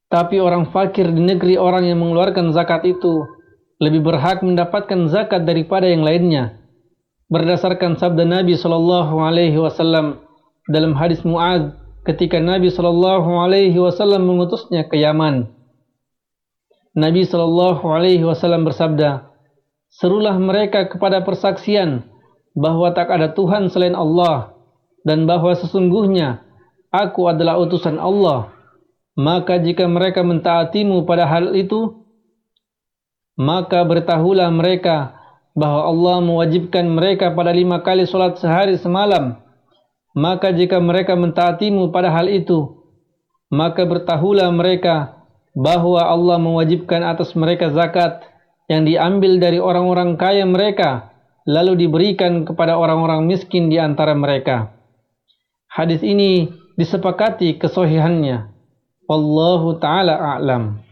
Tapi orang fakir di negeri orang yang mengeluarkan zakat itu lebih berhak mendapatkan zakat daripada yang lainnya. Berdasarkan sabda Nabi SAW dalam hadis Mu'adz ketika Nabi SAW mengutusnya ke Yaman. Nabi SAW bersabda, "Serulah mereka kepada persaksian bahwa tak ada Tuhan selain Allah dan bahwa sesungguhnya aku adalah utusan Allah. Maka jika mereka mentaatimu pada hal itu, maka beritahulah mereka bahwa Allah mewajibkan mereka pada 5 kali salat sehari semalam. Maka jika mereka mentaatimu pada hal itu, maka beritahulah mereka bahwa Allah mewajibkan atas mereka zakat yang diambil dari orang-orang kaya mereka, lalu diberikan kepada orang-orang miskin di antara mereka." Hadis ini disepakati kesohihannya. Wallahu ta'ala a'lam.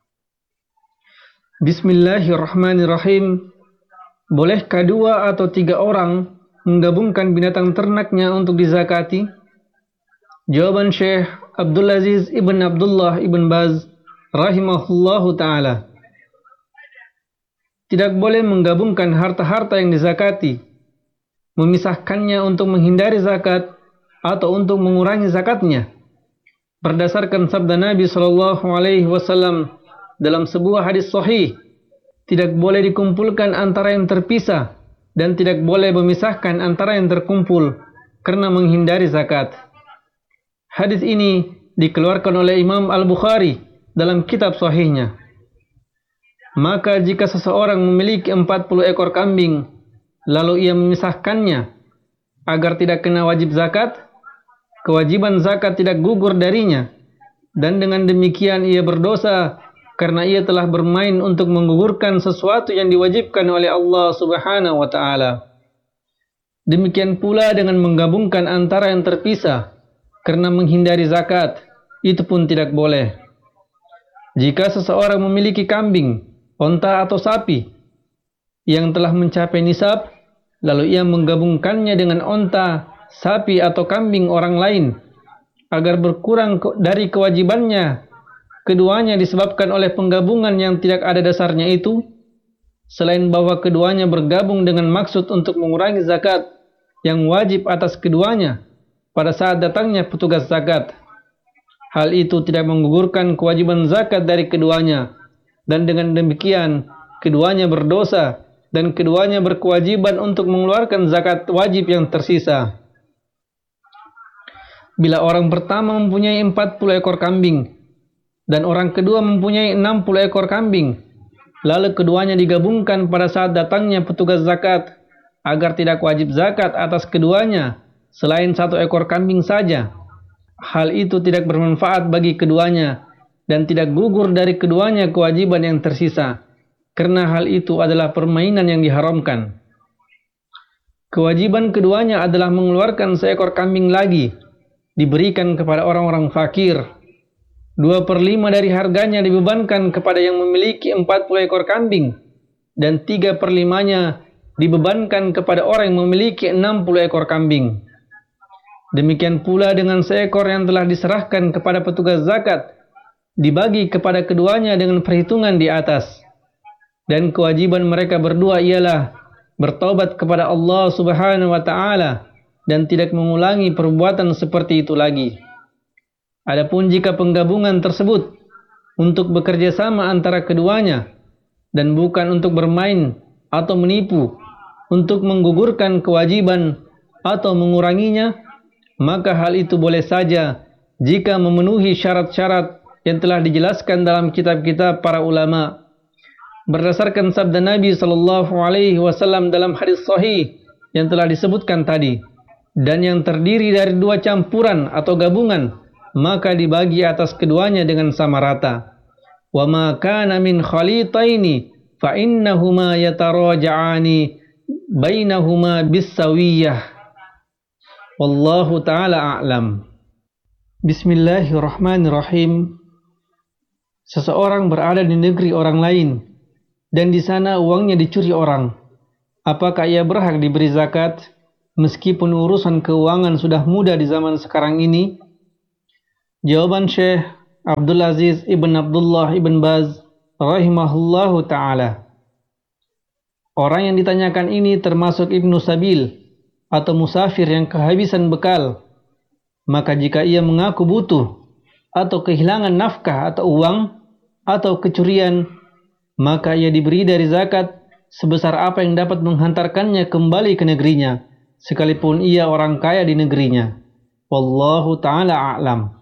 Bismillahirrahmanirrahim. Bolehkah 2 atau 3 orang menggabungkan binatang ternaknya untuk dizakati? Jawaban Syekh Abdul Aziz ibn Abdullah ibn Baz rahimahullahu ta'ala. Tidak boleh menggabungkan harta-harta yang dizakati, memisahkannya untuk menghindari zakat atau untuk mengurangi zakatnya. Berdasarkan sabda Nabi SAW dalam sebuah hadis sahih, tidak boleh dikumpulkan antara yang terpisah dan tidak boleh memisahkan antara yang terkumpul karena menghindari zakat. Hadis ini dikeluarkan oleh Imam Al-Bukhari dalam kitab sahihnya. Maka jika seseorang memiliki 40 ekor kambing, lalu ia memisahkannya agar tidak kena wajib zakat, kewajiban zakat tidak gugur darinya, dan dengan demikian ia berdosa karena ia telah bermain untuk menggugurkan sesuatu yang diwajibkan oleh Allah Subhanahu wa ta'ala. Demikian pula dengan menggabungkan antara yang terpisah karena menghindari zakat, itu pun tidak boleh. Jika seseorang memiliki kambing, onta atau sapi yang telah mencapai nisab, lalu ia menggabungkannya dengan onta, sapi atau kambing orang lain agar berkurang dari kewajibannya, keduanya disebabkan oleh penggabungan yang tidak ada dasarnya itu, selain bahwa keduanya bergabung dengan maksud untuk mengurangi zakat yang wajib atas keduanya pada saat datangnya petugas zakat. Hal itu tidak menggugurkan kewajiban zakat dari keduanya, dan dengan demikian keduanya berdosa dan keduanya berkewajiban untuk mengeluarkan zakat wajib yang tersisa. Bila orang pertama mempunyai 40 ekor kambing dan orang kedua mempunyai 60 ekor kambing, lalu keduanya digabungkan pada saat datangnya petugas zakat agar tidak wajib zakat atas keduanya selain 1 ekor kambing saja, hal itu tidak bermanfaat bagi keduanya dan tidak gugur dari keduanya kewajiban yang tersisa, karena hal itu adalah permainan yang diharamkan. Kewajiban keduanya adalah mengeluarkan 1 ekor kambing lagi, diberikan kepada orang-orang fakir. 2/5 dari harganya dibebankan kepada yang memiliki 40 ekor kambing, dan 3/5-nya dibebankan kepada orang yang memiliki 60 ekor kambing. Demikian pula dengan 1 ekor yang telah diserahkan kepada petugas zakat, dibagi kepada keduanya dengan perhitungan di atas. Dan kewajiban mereka berdua ialah bertaubat kepada Allah Subhanahu wa ta'ala dan tidak mengulangi perbuatan seperti itu lagi. Adapun jika penggabungan tersebut untuk bekerja sama antara keduanya dan bukan untuk bermain atau menipu, untuk menggugurkan kewajiban atau menguranginya, maka hal itu boleh saja jika memenuhi syarat-syarat yang telah dijelaskan dalam kitab-kitab para ulama. Berdasarkan sabda Nabi SAW dalam hadis sahih yang telah disebutkan tadi, dan yang terdiri dari 2 campuran atau gabungan, maka dibagi atas keduanya dengan sama rata. Wa ma kana min khalitaini fa innahuma yataraja'ani bainahuma bis-sawiyah. Wallahu ta'ala a'lam. Bismillahirrahmanirrahim. Seseorang berada di negeri orang lain dan di sana uangnya dicuri orang. Apakah ia berhak diberi zakat meskipun urusan keuangan sudah mudah di zaman sekarang ini? Jawaban Syekh Abdul Aziz ibn Abdullah ibn Baz rahimahullahu ta'ala. Orang yang ditanyakan ini termasuk Ibnu Sabil atau musafir yang kehabisan bekal. Maka jika ia mengaku butuh atau kehilangan nafkah atau uang atau kecurian, maka ia diberi dari zakat sebesar apa yang dapat menghantarkannya kembali ke negerinya, sekalipun ia orang kaya di negerinya. Wallahu ta'ala a'lam.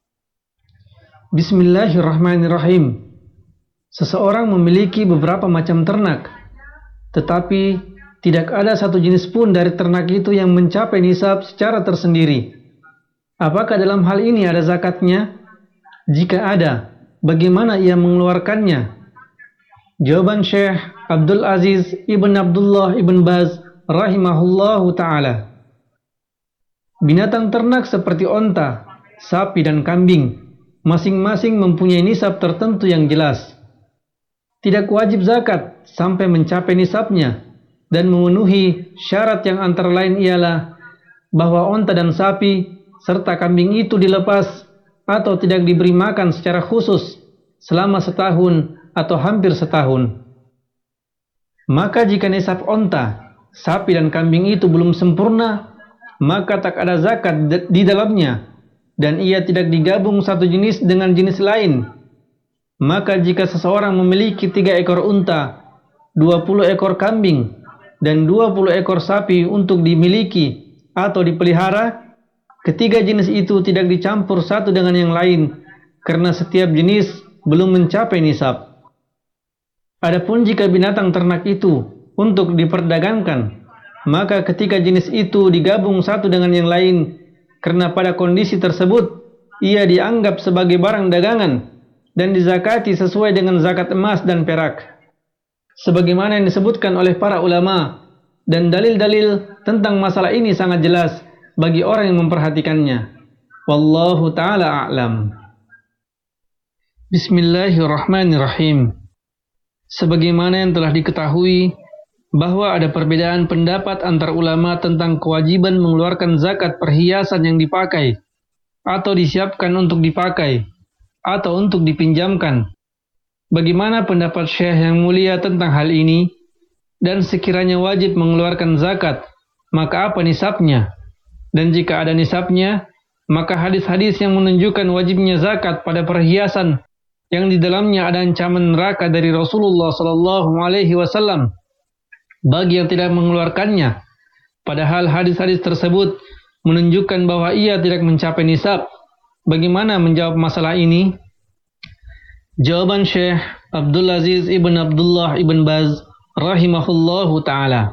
Bismillahirrahmanirrahim. Seseorang memiliki beberapa macam ternak, tetapi tidak ada satu jenis pun dari ternak itu yang mencapai nisab secara tersendiri. Apakah dalam hal ini ada zakatnya? Jika ada, bagaimana ia mengeluarkannya? Jawaban Syekh Abdul Aziz ibn Abdullah ibn Baz rahimahullahu ta'ala. Binatang ternak seperti onta, sapi dan kambing masing-masing mempunyai nisab tertentu yang jelas. Tidak wajib zakat sampai mencapai nisabnya dan memenuhi syarat yang antara lain ialah bahwa onta dan sapi serta kambing itu dilepas atau tidak diberi makan secara khusus selama setahun atau hampir setahun. Maka jika nisab onta, sapi dan kambing itu belum sempurna, maka tak ada zakat di dalamnya dan ia tidak digabung satu jenis dengan jenis lain. Maka jika seseorang memiliki 3 ekor unta, 20 ekor kambing, dan 20 ekor sapi untuk dimiliki atau dipelihara, ketiga jenis itu tidak dicampur satu dengan yang lain, karena setiap jenis belum mencapai nisab. Adapun jika binatang ternak itu untuk diperdagangkan, maka ketika jenis itu digabung satu dengan yang lain, karena pada kondisi tersebut ia dianggap sebagai barang dagangan dan dizakati sesuai dengan zakat emas dan perak, sebagaimana yang disebutkan oleh para ulama, dan dalil-dalil tentang masalah ini sangat jelas bagi orang yang memperhatikannya. Wallahu ta'ala a'lam. Bismillahirrahmanirrahim. Sebagaimana yang telah diketahui bahwa ada perbedaan pendapat antar ulama tentang kewajiban mengeluarkan zakat perhiasan yang dipakai atau disiapkan untuk dipakai atau untuk dipinjamkan. Bagaimana pendapat Syekh yang mulia tentang hal ini? Dan sekiranya wajib mengeluarkan zakat, maka apa nisabnya? Dan jika ada nisabnya, maka hadis-hadis yang menunjukkan wajibnya zakat pada perhiasan yang di dalamnya ada ancaman neraka dari Rasulullah SAW bagi yang tidak mengeluarkannya. Padahal hadis-hadis tersebut menunjukkan bahwa ia tidak mencapai nisab. Bagaimana menjawab masalah ini? Jawaban Syekh Abdul Aziz ibn Abdullah ibn Baz rahimahullahu ta'ala.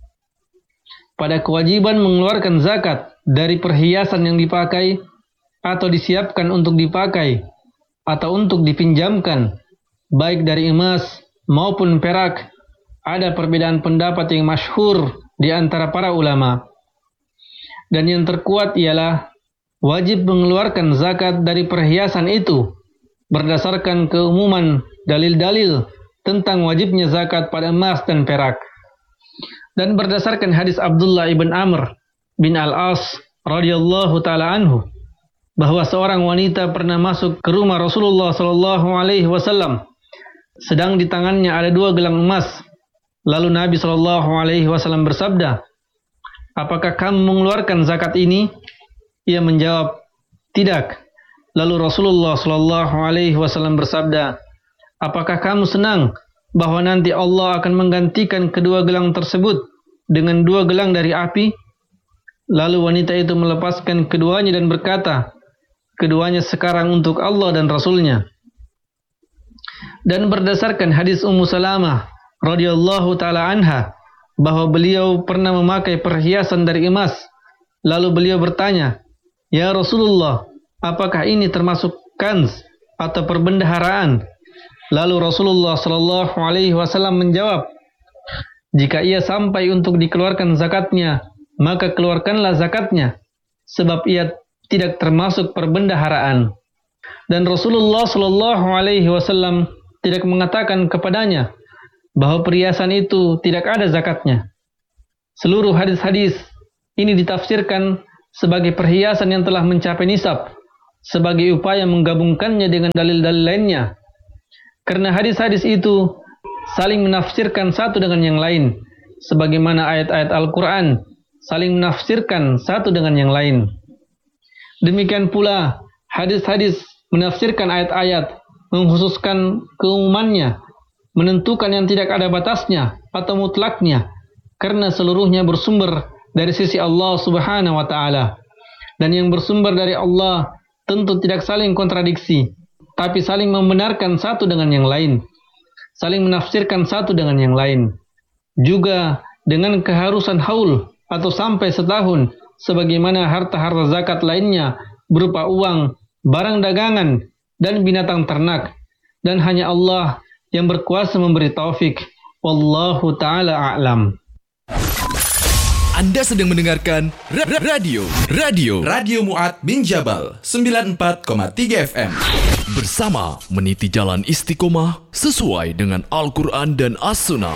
Pada kewajiban mengeluarkan zakat dari perhiasan yang dipakai atau disiapkan untuk dipakai atau untuk dipinjamkan, baik dari emas maupun perak, ada perbedaan pendapat yang masyhur di antara para ulama. Dan yang terkuat ialah wajib mengeluarkan zakat dari perhiasan itu berdasarkan keumuman dalil-dalil tentang wajibnya zakat pada emas dan perak. Dan berdasarkan hadis Abdullah ibn Amr bin Al-As radhiyallahu ta'ala anhu, bahwa seorang wanita pernah masuk ke rumah Rasulullah SAW, sedang di tangannya ada 2 gelang emas. Lalu Nabi SAW bersabda, "Apakah kamu mengeluarkan zakat ini?" Ia menjawab, "Tidak." Lalu Rasulullah SAW bersabda, "Apakah kamu senang bahwa nanti Allah akan menggantikan kedua gelang tersebut dengan 2 gelang dari api?" Lalu wanita itu melepaskan keduanya dan berkata, "Keduanya sekarang untuk Allah dan Rasulnya." Dan berdasarkan hadis Ummu Salamah radhiyallahu ta'ala anha, bahwa beliau pernah memakai perhiasan dari emas. Lalu beliau bertanya, "Ya Rasulullah, apakah ini termasuk kanz atau perbendaharaan?" Lalu Rasulullah SAW menjawab, "Jika ia sampai untuk dikeluarkan zakatnya, maka keluarkanlah zakatnya, sebab ia tidak termasuk perbendaharaan." Dan Rasulullah SAW tidak mengatakan kepadanya bahwa perhiasan itu tidak ada zakatnya. Seluruh hadis-hadis ini ditafsirkan sebagai perhiasan yang telah mencapai nisab, sebagai upaya menggabungkannya dengan dalil-dalil lainnya. Karena hadis-hadis itu saling menafsirkan satu dengan yang lain, sebagaimana ayat-ayat Al-Quran saling menafsirkan satu dengan yang lain. Demikian pula hadis-hadis menafsirkan ayat-ayat, mengkhususkan keumumannya, menentukan yang tidak ada batasnya atau mutlaknya, karena seluruhnya bersumber dari sisi Allah Subhanahu wa Ta'ala. Dan yang bersumber dari Allah tentu tidak saling kontradiksi, tapi saling membenarkan satu dengan yang lain, saling menafsirkan satu dengan yang lain. Juga dengan keharusan haul atau sampai setahun, sebagaimana harta-harta zakat lainnya berupa uang, barang dagangan, dan binatang ternak. Dan hanya Allah yang berkuasa memberi taufik. Wallahu ta'ala a'lam. Anda sedang mendengarkan Radio Mu'ad bin Jabal 94,3 FM. Bersama meniti jalan istiqomah sesuai dengan Al-Quran dan As-Sunnah.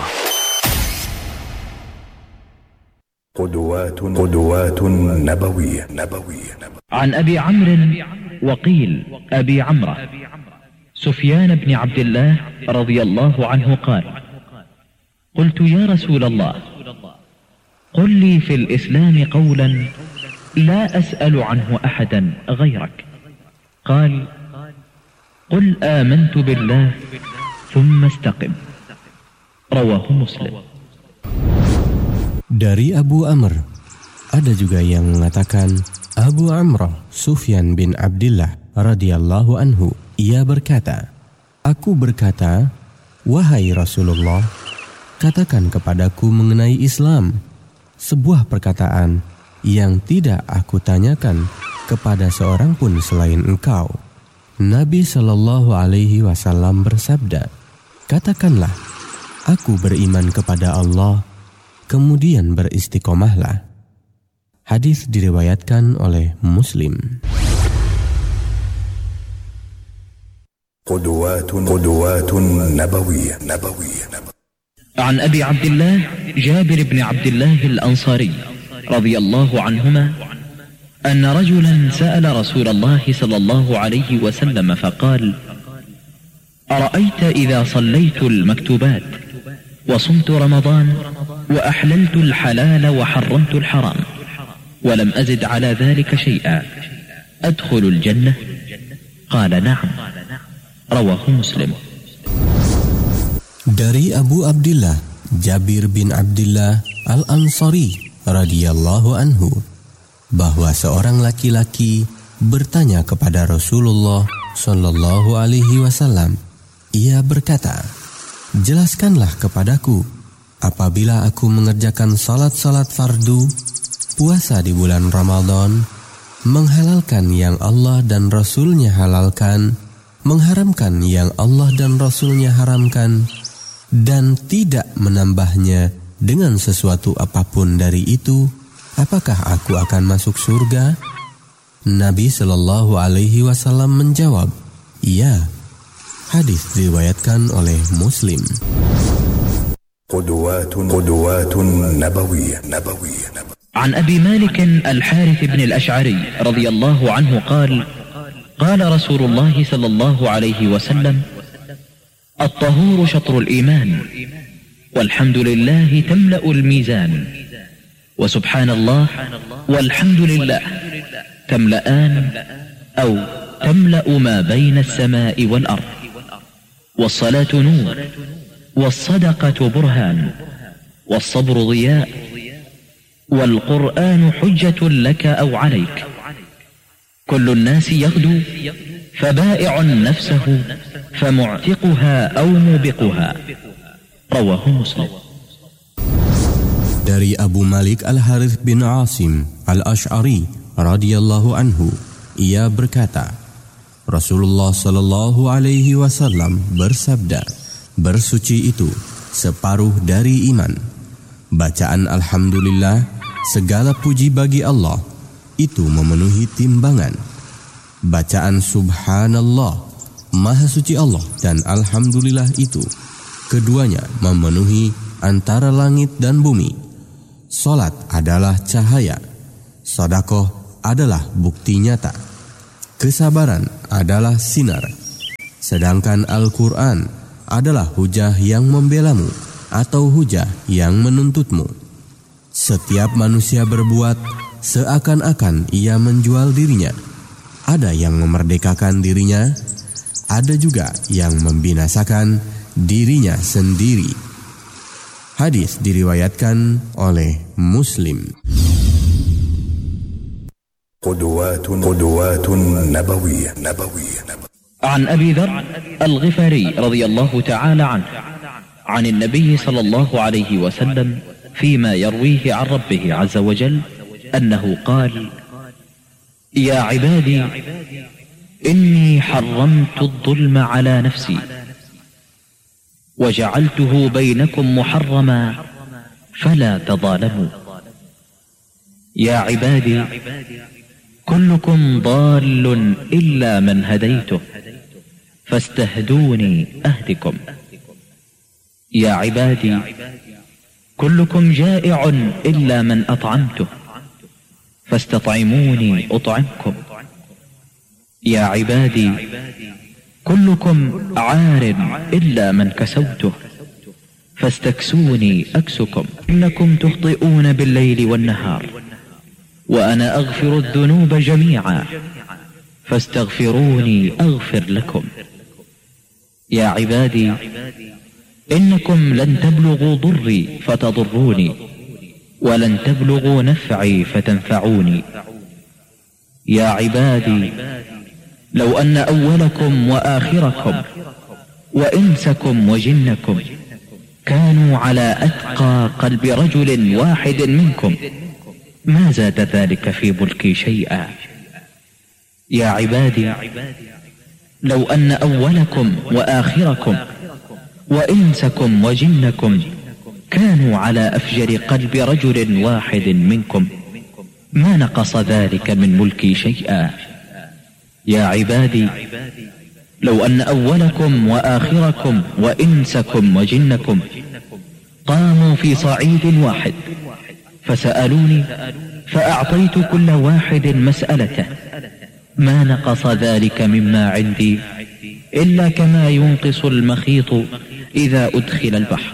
قدوات نبوية. عن أبي عمرو وقيل أبي عمرو سفيان بن عبد الله رضي الله عنه قال: قلت يا رسول الله قل لي في الإسلام قولا لا أسأل عنه أحدا غيرك. قال: قل آمنت بالله ثم استقم. رواه مسلم. Dari Abu Amr, ada juga yang mengatakan Abu Amr Sufyan bin Abdillah radhiyallahu anhu, ia berkata, aku berkata, wahai Rasulullah, katakan kepadaku mengenai Islam, sebuah perkataan yang tidak aku tanyakan kepada seorang pun selain engkau. Nabi Shallallahu Alaihi Wasallam bersabda, katakanlah, aku beriman kepada Allah, kemudian beristiqomahlah. Hadis diriwayatkan oleh Muslim. قدوات نبوية. عن أبي عبد الله جابر بن عبد الله الأنصاري رضي الله عنهما أن رجلا سأل رسول الله صلى الله عليه وسلم فقال: أرأيت إذا صليت المكتوبات وصمت رمضان وأحللت الحلال وحرمت الحرام ولم أزد على ذلك شيئا أدخل الجنة؟ قال: نعم. رواه مسلم. Dari Abu Abdillah Jabir bin Abdillah Al-Ansari radhiyallahu anhu, bahwa seorang laki-laki bertanya kepada Rasulullah sallallahu alaihi wasallam. Ia berkata, jelaskanlah kepadaku, apabila aku mengerjakan salat-salat fardu, puasa di bulan Ramadan, menghalalkan yang Allah dan Rasulnya halalkan, mengharamkan yang Allah dan Rasulnya haramkan, dan tidak menambahnya dengan sesuatu apapun dari itu, apakah aku akan masuk surga? Nabi Shallallahu Alaihi Wasallam menjawab, iya. Hadis diriwayatkan oleh Muslim. قدوات نبوية. عن أبي مالك الحارث بن الأشعري رضي الله عنه قال: قال رسول الله صلى الله عليه وسلم: الطهور شطر الإيمان، والحمد لله تملأ الميزان، وسبحان الله والحمد لله تملأان أو تملأ ما بين السماء والأرض، والصلاة نور، والصدقة برهان، والصبر ضياء، والقرآن حجة لك أو عليك، كل الناس يغدو فبائع نفسه فمعتقها أو موبقها. رواه مسلم. Dari Abu Malik Al-Harith bin Asim Al-Ash'ari radhiyallahu anhu, ia berkata, Rasulullah sallallahu alaihi wasallam bersabda, bersuci itu separuh dari iman. Bacaan alhamdulillah, segala puji bagi Allah, itu memenuhi timbangan. Bacaan subhanallah, maha suci Allah, dan alhamdulillah itu, keduanya memenuhi antara langit dan bumi. Salat adalah cahaya, sedekah adalah bukti nyata. kesabaran adalah sinar, sedangkan Al-Quran adalah hujah yang membelamu atau hujah yang menuntutmu. Setiap manusia berbuat seakan-akan ia menjual dirinya. Ada yang memerdekakan dirinya, ada juga yang membinasakan dirinya sendiri. Hadis diriwayatkan oleh Muslim. قدوات نبوية. عن أبي ذر الغفاري رضي الله تعالى عنه عن النبي صلى الله عليه وسلم فيما يرويه عن ربه عز وجل أنه قال: يا عبادي إني حرمت الظلم على نفسي وجعلته بينكم محرما فلا تظالموا. يا عبادي كلكم ضال إلا من هديته فاستهدوني أهدكم. يا عبادي كلكم جائع إلا من أطعمته فاستطعموني أطعمكم. يا عبادي كلكم عار إلا من كسوته فاستكسوني أكسكم. إنكم تخطئون بالليل والنهار وأنا أغفر الذنوب جميعا فاستغفروني أغفر لكم. يا عبادي إنكم لن تبلغوا ضري فتضروني ولن تبلغوا نفعي فتنفعوني. يا عبادي لو أن أولكم وآخركم وإنسكم وجنكم كانوا على أتقى قلب رجل واحد منكم ما زاد ذلك في ملكي شيئا. يا عبادي لو أن أولكم وآخركم وإنسكم وجنكم كانوا على أفجر قلب رجل واحد منكم ما نقص ذلك من ملكي شيئا. يا عبادي لو أن أولكم وآخركم وإنسكم وجنكم قاموا في صعيد واحد فسألوني فأعطيت كل واحد مسألته ما نقص ذلك مما عندي إلا كما ينقص المخيط إذا أدخل البحر.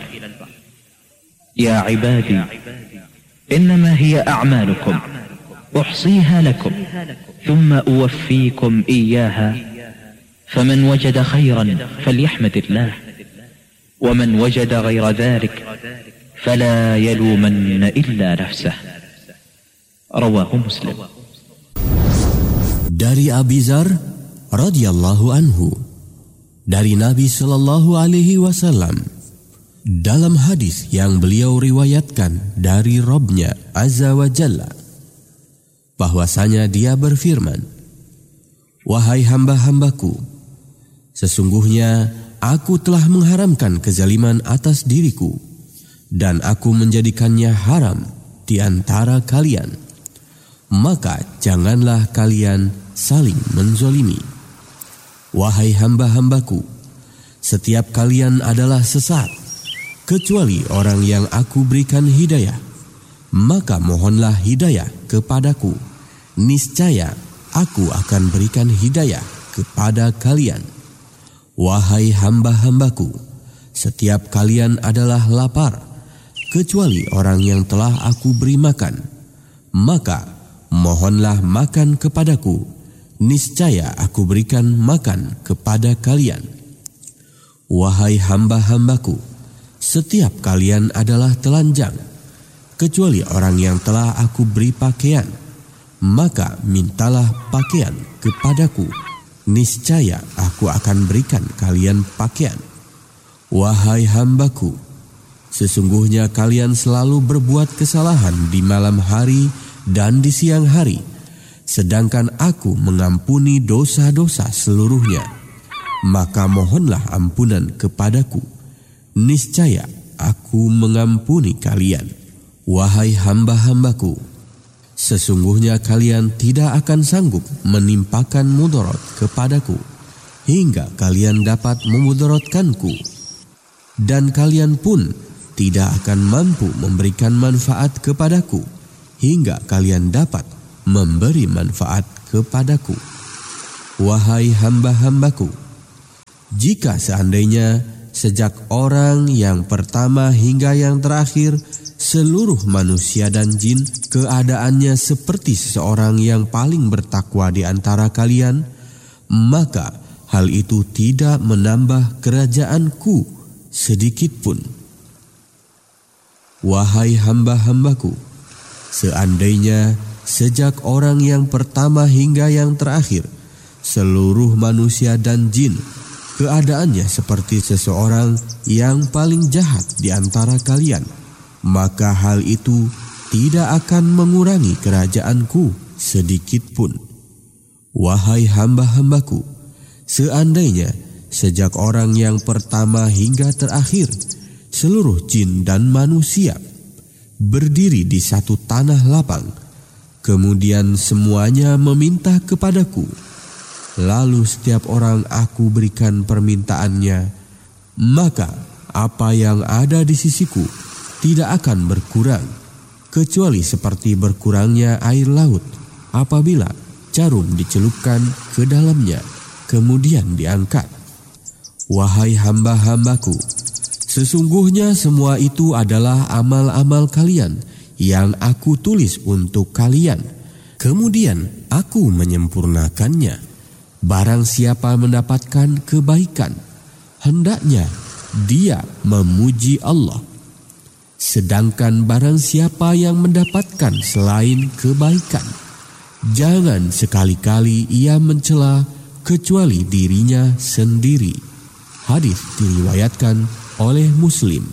يا عبادي إنما هي أعمالكم أحصيها لكم ثم أوفيكم إياها فمن وجد خيرا فليحمد الله ومن وجد غير ذلك فلا يلومن إلا نفسه. رواه مسلم. Dari Abi Dzar radhiyallahu anhu, dari Nabi sallallahu alaihi wasallam, dalam hadis yang beliau riwayatkan dari Rabb-Nya Azza wa Jalla, bahwasanya dia berfirman, "Wahai hamba-hambaku, sesungguhnya aku telah mengharamkan kezaliman atas diriku dan aku menjadikannya haram di antara kalian. Maka janganlah kalian saling menzolimi. Wahai hamba-hambaku, setiap kalian adalah sesat, kecuali orang yang aku berikan hidayah. Maka mohonlah hidayah kepadaku, niscaya aku akan berikan hidayah kepada kalian. Wahai hamba-hambaku, setiap kalian adalah lapar, kecuali orang yang telah aku beri makan. Maka mohonlah makan kepadaku, niscaya aku berikan makan kepada kalian. Wahai hamba-hambaku, setiap kalian adalah telanjang, kecuali orang yang telah aku beri pakaian. Maka mintalah pakaian kepadaku, niscaya aku akan berikan kalian pakaian. Wahai hambaku, sesungguhnya kalian selalu berbuat kesalahan di malam hari dan di siang hari, sedangkan aku mengampuni dosa-dosa seluruhnya. Maka mohonlah ampunan kepadaku, niscaya aku mengampuni kalian. Wahai hamba-hambaku, sesungguhnya kalian tidak akan sanggup menimpakan mudarat kepadaku hingga kalian dapat memudaratkanku, dan kalian pun tidak akan mampu memberikan manfaat kepadaku hingga kalian dapat memberi manfaat kepadaku. Wahai hamba-hambaku, jika seandainya sejak orang yang pertama hingga yang terakhir seluruh manusia dan jin keadaannya seperti seseorang yang paling bertakwa di antara kalian, maka hal itu tidak menambah kerajaanku sedikit pun. Wahai hamba-hambaku, seandainya sejak orang yang pertama hingga yang terakhir seluruh manusia dan jin keadaannya seperti seseorang yang paling jahat di antara kalian, maka hal itu tidak akan mengurangi kerajaanku sedikit pun. Wahai hamba-hambaku, seandainya sejak orang yang pertama hingga terakhir seluruh jin dan manusia berdiri di satu tanah lapang, kemudian semuanya meminta kepadaku, lalu setiap orang aku berikan permintaannya, maka apa yang ada di sisiku tidak akan berkurang, kecuali seperti berkurangnya air laut apabila jarum dicelupkan ke dalamnya, kemudian diangkat. Wahai hamba-hambaku, sesungguhnya semua itu adalah amal-amal kalian yang aku tulis untuk kalian, kemudian aku menyempurnakannya. Barang siapa mendapatkan kebaikan, hendaknya dia memuji Allah. Sedangkan barang siapa yang mendapatkan selain kebaikan, jangan sekali-kali ia mencela kecuali dirinya sendiri. Hadis diriwayatkan oleh Muslim.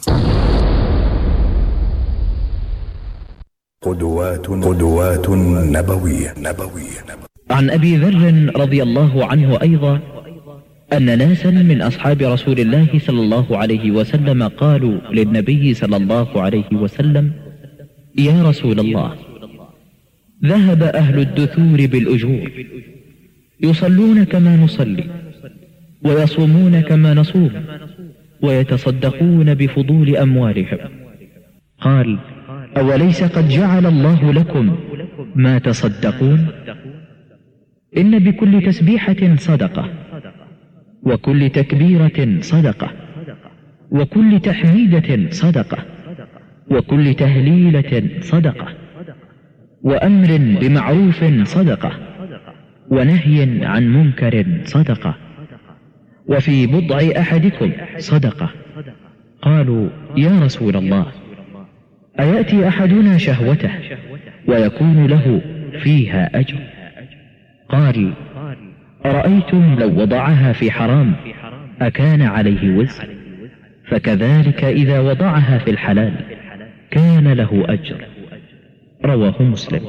قدوات نبوية. عن أبي ذر رضي الله عنه أيضا أن ناسا من أصحاب رسول الله صلى الله عليه وسلم قالوا للنبي صلى الله عليه وسلم: يا رسول الله، ذهب أهل الدثور بالأجور، يصلون كما نصلي، ويصومون كما نصوم، ويتصدقون بفضول أموالهم. قال: أوليس قد جعل الله لكم ما تصدقون؟ إن بكل تسبيحة صدقة، وكل تكبيرة صدقة، وكل تحميدة صدقة، وكل تهليلة صدقة، وأمر بمعروف صدقة، ونهي عن منكر صدقة، وفي بضع أحدكم صدقة. قالوا: يا رسول الله، أيأتي أحدنا شهوته ويكون له فيها أجر؟ قال: أرأيتم لو وضعها في حرام أكان عليه وزر؟ فكذلك إذا وضعها في الحلال كان له أجر. رواه مسلم.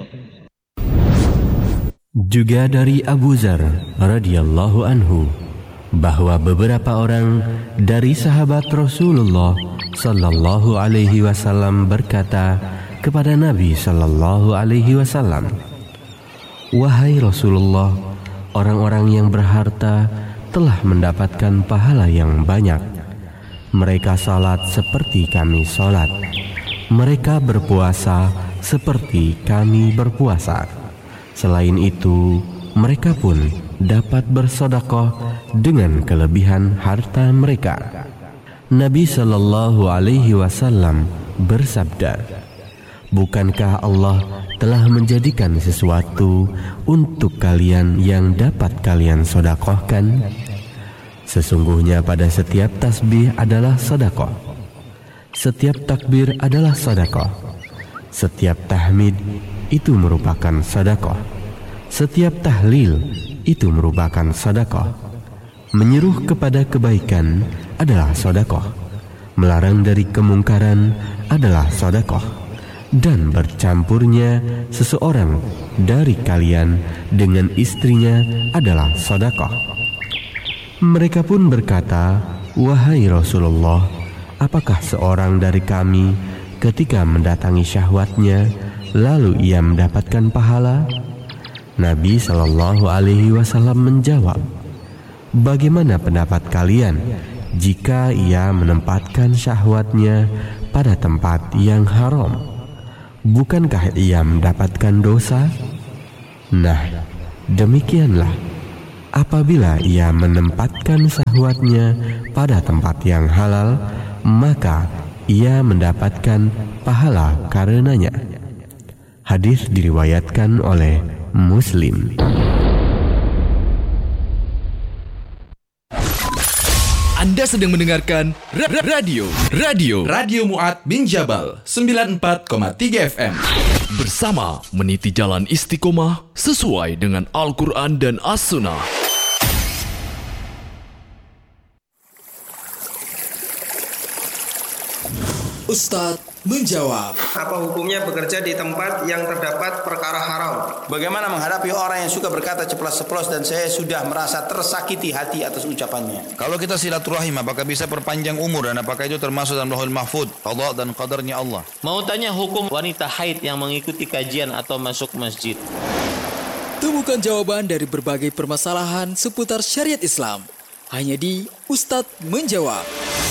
Juga dari Abu Dzar radhiyallahu anhu bahwa beberapa orang dari sahabat Rasulullah sallallahu alaihi wasallam berkata kepada Nabi sallallahu alaihi wasallam, "Wahai Rasulullah, orang-orang yang berharta telah mendapatkan pahala yang banyak. Mereka salat seperti kami salat. Mereka berpuasa seperti kami berpuasa. Selain itu, mereka pun dapat bersedekah dengan kelebihan harta mereka." Nabi sallallahu alaihi wasallam bersabda, "Bukankah Allah telah menjadikan sesuatu untuk kalian yang dapat kalian sedekahkan? Sesungguhnya pada setiap tasbih adalah sedekah, setiap takbir adalah sedekah, setiap tahmid itu merupakan sedekah, setiap tahlil itu merupakan sedekah. Menyeru kepada kebaikan adalah sedekah, melarang dari kemungkaran adalah sedekah, dan bercampurnya seseorang dari kalian dengan istrinya adalah sedekah." Mereka pun berkata, "Wahai Rasulullah, apakah seorang dari kami ketika mendatangi syahwatnya lalu ia mendapatkan pahala?" Nabi sallallahu alaihi wasallam menjawab, "Bagaimana pendapat kalian jika ia menempatkan syahwatnya pada tempat yang haram? Bukankah ia mendapatkan dosa?" Nah, demikianlah apabila ia menempatkan syahwatnya pada tempat yang halal, maka ia mendapatkan pahala karenanya. Hadis diriwayatkan oleh Muslim. Anda sedang mendengarkan Radio Mu'ad bin Jabal 94,3 FM. Bersama meniti jalan istiqomah sesuai dengan Al-Quran dan As-Sunnah. Ustadz menjawab. Apa hukumnya bekerja di tempat yang terdapat perkara haram? Bagaimana menghadapi orang yang suka berkata ceplas-ceplos dan saya sudah merasa tersakiti hati atas ucapannya? Kalau kita silaturahim, apakah bisa perpanjang umur dan apakah itu termasuk dalam Lauhul Mahfuz, qada dan qadarnya Allah? Mau tanya hukum wanita haid yang mengikuti kajian atau masuk masjid. Temukan jawaban dari berbagai permasalahan seputar syariat Islam hanya di Ustadz Menjawab.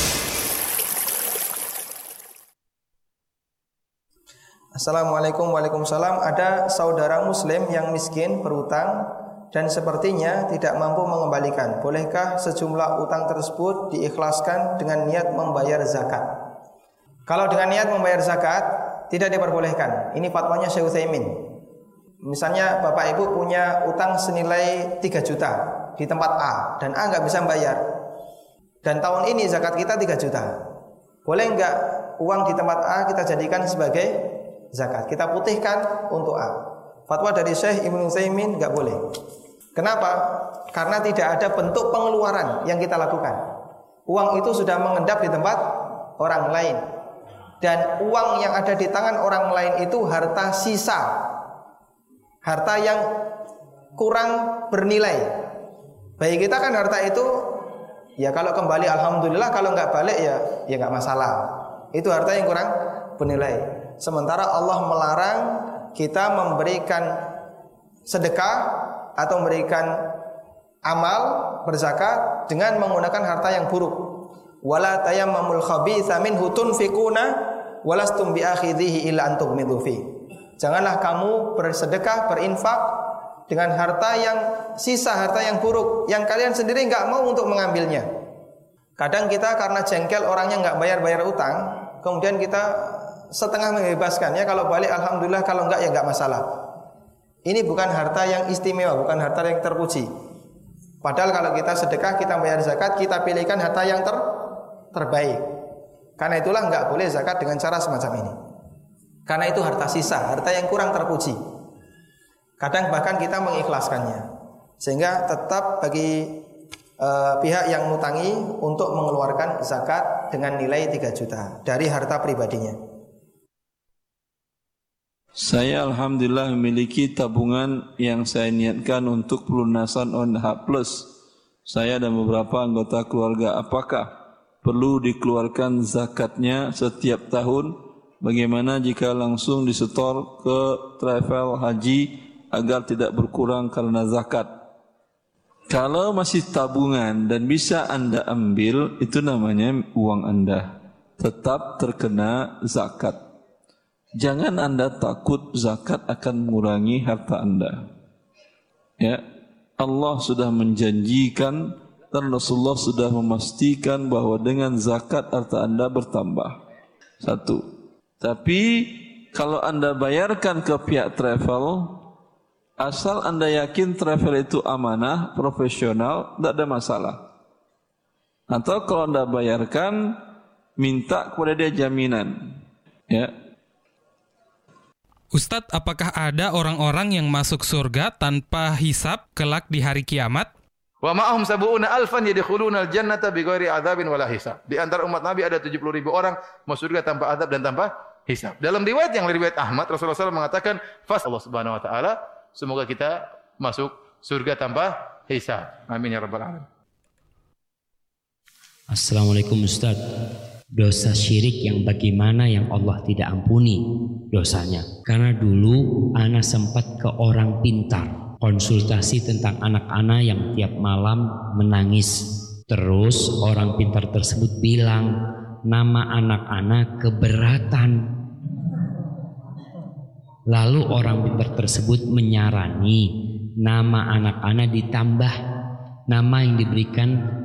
Assalamualaikum. Waalaikumsalam. Ada saudara muslim yang miskin berutang dan sepertinya tidak mampu mengembalikan. Bolehkah sejumlah utang tersebut diikhlaskan dengan niat membayar zakat? Kalau dengan niat membayar zakat tidak diperbolehkan. Ini fatwanya Syekh Utsaimin. Misalnya Bapak Ibu punya utang senilai 3 juta di tempat A dan A nggak bisa bayar. Dan tahun ini zakat kita 3 juta. Boleh nggak uang di tempat A kita jadikan sebagai zakat, kita putihkan untuk A? Fatwa dari Syekh Ibnu Utsaimin enggak boleh. Kenapa? Karena tidak ada bentuk pengeluaran yang kita lakukan. Uang itu sudah mengendap di tempat orang lain. Dan uang yang ada di tangan orang lain itu harta sisa. Harta yang kurang bernilai. Bagi kita kan harta itu ya kalau kembali alhamdulillah, kalau enggak balik ya enggak masalah. Itu harta yang kurang bernilai. Sementara Allah melarang kita memberikan sedekah atau memberikan amal berzakat dengan menggunakan harta yang buruk. Wala tayammamul khabitha minhu tunfiquna walastum biakhidhihi illa an tughmidu fi. Janganlah kamu bersedekah, berinfak dengan harta yang sisa, harta yang buruk yang kalian sendiri enggak mau untuk mengambilnya. Kadang kita karena jengkel orangnya enggak bayar-bayar utang, kemudian kita setengah membebaskan, ya kalau balik alhamdulillah, kalau enggak ya enggak masalah. Ini bukan harta yang istimewa, bukan harta yang terpuji. Padahal kalau kita sedekah, kita bayar zakat, kita pilihkan harta yang terbaik. Karena itulah enggak boleh zakat dengan cara semacam ini. Karena itu harta sisa, harta yang kurang terpuji. Kadang bahkan kita mengikhlaskannya. Sehingga tetap bagi pihak yang ngutangi untuk mengeluarkan zakat dengan nilai 3 juta dari harta pribadinya. Saya alhamdulillah memiliki tabungan yang saya niatkan untuk pelunasan ONH+. Saya dan beberapa anggota keluarga, apakah perlu dikeluarkan zakatnya setiap tahun? Bagaimana jika langsung disetor ke travel haji agar tidak berkurang karena zakat? Kalau masih tabungan dan bisa Anda ambil, itu namanya uang Anda, tetap terkena zakat. Jangan Anda takut zakat akan mengurangi harta Anda. Ya, Allah sudah menjanjikan dan Rasulullah sudah memastikan bahwa dengan zakat harta Anda bertambah. 1. Tapi kalau Anda bayarkan ke pihak travel, asal Anda yakin travel itu amanah, profesional, tidak ada masalah. Atau kalau Anda bayarkan, minta kepada dia jaminan. Ya. Ustadz, apakah ada orang-orang yang masuk surga tanpa hisab kelak di hari kiamat? Wa ma'ahum sab'una alfan yadkhuluna al-jannata bighairi adzabin wala hisab. Di antara umat Nabi ada 70.000 orang masuk surga tanpa azab dan tanpa hisab. Dalam riwayat yang riwayat Ahmad, Rasulullah SAW mengatakan, "Fas Allah Subhanahu wa taala, semoga kita masuk surga tanpa hisab." Amin ya rabbal alamin. Assalamualaikum Ustaz. Dosa syirik yang bagaimana yang Allah tidak ampuni dosanya? Karena dulu ana sempat ke orang pintar konsultasi tentang anak-anak yang tiap malam menangis. Terus orang pintar tersebut bilang nama anak-anak keberatan. Lalu orang pintar tersebut menyarani nama anak-anak ditambah nama yang diberikan